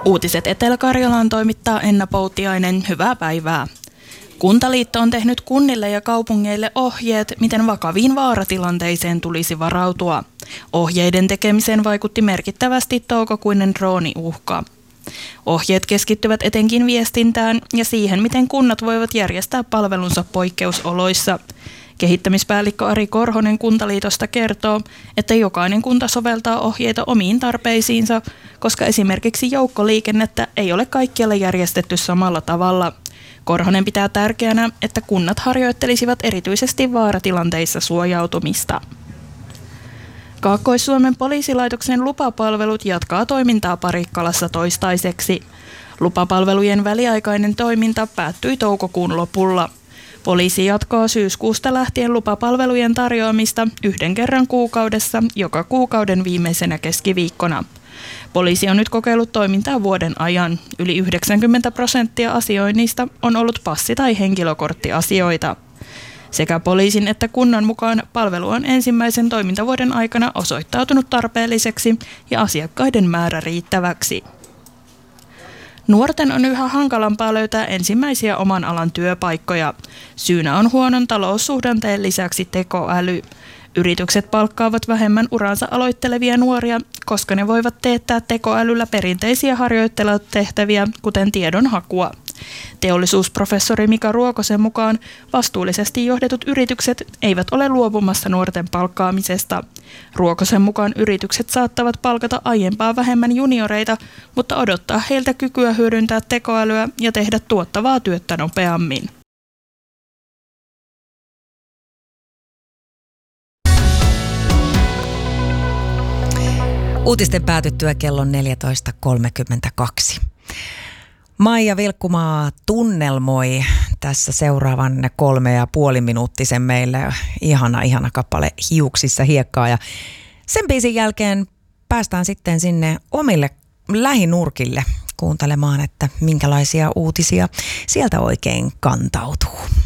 Uutiset Etelä-Karjalaan toimittaa Enna Poutiainen. Hyvää päivää. Kuntaliitto on tehnyt kunnille ja kaupungeille ohjeet, miten vakaviin vaaratilanteisiin tulisi varautua. Ohjeiden tekemiseen vaikutti merkittävästi toukokuinen drooniuhka. Ohjeet keskittyvät etenkin viestintään ja siihen, miten kunnat voivat järjestää palvelunsa poikkeusoloissa. Kehittämispäällikkö Ari Korhonen Kuntaliitosta kertoo, että jokainen kunta soveltaa ohjeita omiin tarpeisiinsa, koska esimerkiksi joukkoliikennettä ei ole kaikkialla järjestetty samalla tavalla. Korhonen pitää tärkeänä, että kunnat harjoittelisivat erityisesti vaaratilanteissa suojautumista. Kaakkois-Suomen poliisilaitoksen lupapalvelut jatkaa toimintaa Parikkalassa toistaiseksi. Lupapalvelujen väliaikainen toiminta päättyi toukokuun lopulla. Poliisi jatkaa syyskuusta lähtien lupapalvelujen tarjoamista 1 kerran kuukaudessa joka kuukauden viimeisenä keskiviikkona. Poliisi on nyt kokeillut toimintaa vuoden ajan. Yli 90% asioinnista on ollut passi- tai henkilökorttiasioita. Sekä poliisin että kunnan mukaan palvelu on ensimmäisen toimintavuoden aikana osoittautunut tarpeelliseksi ja asiakkaiden määrä riittäväksi. Nuorten on yhä hankalampaa löytää ensimmäisiä oman alan työpaikkoja. Syynä on huonon taloussuhdanteen lisäksi tekoäly. Yritykset palkkaavat vähemmän uransa aloittelevia nuoria, koska ne voivat teettää tekoälyllä perinteisiä harjoittelutehtäviä, kuten tiedonhakua. Teollisuusprofessori Mika Ruokosen mukaan vastuullisesti johdetut yritykset eivät ole luopumassa nuorten palkkaamisesta. Ruokosen mukaan yritykset saattavat palkata aiempaa vähemmän junioreita, mutta odottaa heiltä kykyä hyödyntää tekoälyä ja tehdä tuottavaa työtä nopeammin. Uutisten päätyttyä kello 14.32. Maija Vilkkumaa tunnelmoi tässä seuraavan 3,5 minuuttisen meille. Ihana kappale Hiuksissa hiekkaa. Ja sen biisin jälkeen päästään sitten sinne omille lähinurkille kuuntelemaan, että minkälaisia uutisia sieltä oikein kantautuu.